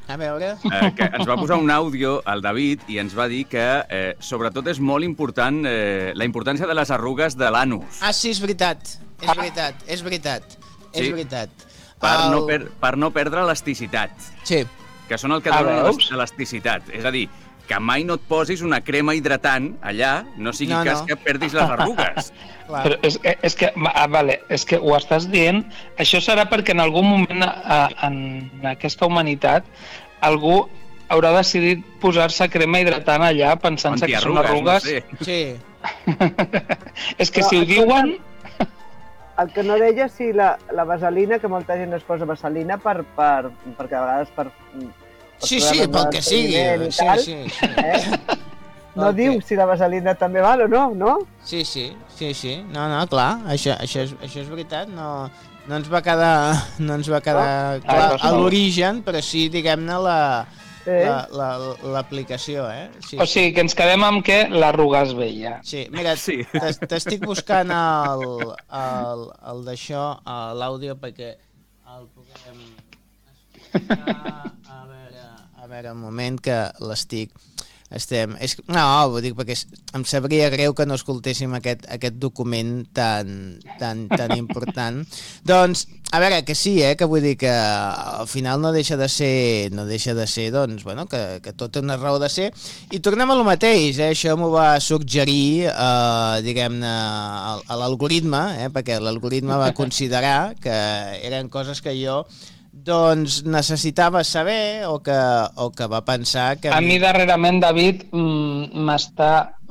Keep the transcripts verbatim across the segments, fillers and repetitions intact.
A veure... Eh, que ens va posar un àudio, el David, i ens va dir que, eh, sobretot, és molt important eh, la importància de les arrugues de l'anus. Ah, sí, és veritat. És veritat, és veritat. Sí. És veritat. Per, el... no per, per no perdre elasticitat. Sí. Que són el que donen elasticitat. És a dir, que mai no et posis una crema hidratant allà, no sigui no, cas no. que perdis les arrugues. Però és, és que, ah, vale, és que ho estàs dient, això serà perquè en algun moment a, en aquesta humanitat algú haurà decidit posar-se crema hidratant allà pensant-se que són arrugues. No sé. Sí. És que Però si ho diuen... El que no deia si la, la vaselina, que molta gent es posa vaselina per, per, perquè a vegades per... per sí, sí, pel que sigui. Sí, tal, sí, sí. Eh? No okay. Diu si la vaselina també val o no, no? Sí, sí, sí, sí. No, no, clar, això, això, és, això és veritat. No, no ens va quedar, no ens va quedar oh. clar ah, a l'origen, però sí, diguem-ne, la... Eh? l'aplicació, la, la, eh? Sí, o sigui, que ens quedem amb que l'arruga es veia. Sí, mira, sí. T'estic buscant el, el, el d'això, l'àudio, perquè el puguem escoltar. A veure, a veure, un moment que l'estic... Estem... És... No, vull dir, perquè em sabria greu que no escoltéssim aquest, aquest document tan, tan, tan important. Doncs, a veure, que sí, eh, que vull dir que al final no deixa de ser, no deixa de ser, doncs, bueno, que, que tot té una raó de ser. I tornem a lo mateix, eh, això m'ho va suggerir, eh, diguem-ne, a, a l'algoritme, eh, perquè l'algoritme va considerar que eren coses que jo doncs necessitava saber o que, o que va pensar que... A mi darrerament, David, m'està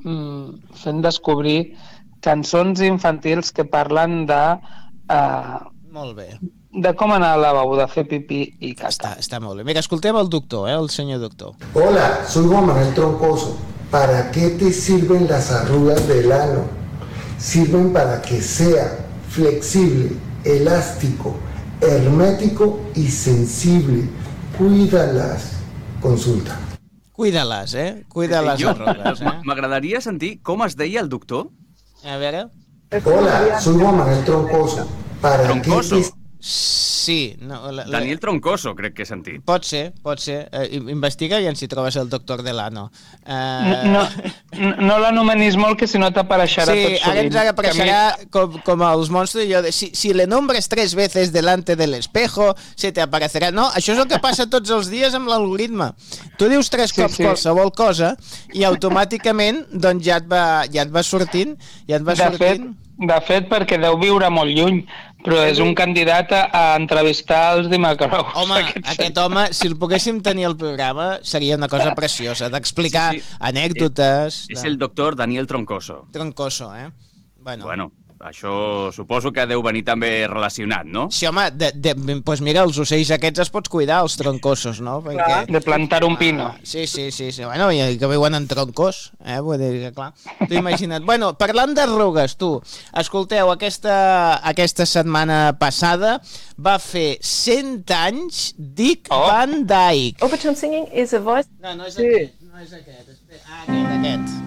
fent descobrir cançons infantils que parlen de... Uh, molt bé. De com anar al lavabo, de fer pipí i caca. Està, està molt bé. Mira, escoltem el doctor, eh, el senyor doctor. Hola, soy Juan Manuel Troncoso. ¿Para qué te sirven las arrugas del ano? Sirven para que sea flexible, elástico, hermético y sensible. Cuídalas. Consulta. Cuida-les, eh? Cuida les arrugues, eh? M'agradaria sentir com es deia el doctor. A veure... Hola, soy Juan Manuel Troncoso. ¿Para Troncoso? qué te... Sí. No, la, la... Daniel Troncoso, crec que he sentit. Pot ser, pot ser. Eh, investiga i si trobes el doctor Delano. Eh... No, no, no l'anomenis molt, que si no t'apareixerà sí, tot sovint. Sí, ara ens apareixerà mi... com, com els monstres. Jo de, si, si le nombres tres veces delante del espejo, se te aparecerà. No, això és el que passa tots els dies amb l'algoritme. Tu dius tres sí, cops sí. qualsevol cosa i automàticament doncs ja et va, ja et va sortint. Ja et va de sortint. Fet, de fet, perquè deu viure molt lluny, però és un candidat a, a entrevistar els Dimacrous. Home, aquest, aquest home, si el poguéssim tenir al programa, seria una cosa preciosa, d'explicar sí, sí. anècdotes... És, és el doctor Daniel Troncoso. Troncoso, eh? Bueno... bueno. Això suposo que deu venir també relacionat, no? Sí, home, de, de, doncs mira, els ocells aquests es pots cuidar, els troncosos, no? Perquè, de plantar un pino. Ah, sí, sí, sí, sí. Bueno, i que viuen en troncos, eh? Vull dir que, clar, t'ho imagina't. Bueno, parlant d'arrugues, tu, escolteu, aquesta, aquesta setmana passada va fer cent anys Dick oh. Van Dyke. Overtone singing is a voice... No, no és sí. aquest, no és aquest. Espera. Ah, aquest, aquest.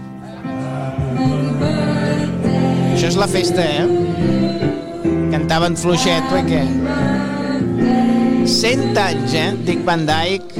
Això és la festa, eh? Cantaven fluixet, perquè... cent anys, eh? Dick Van Dyke,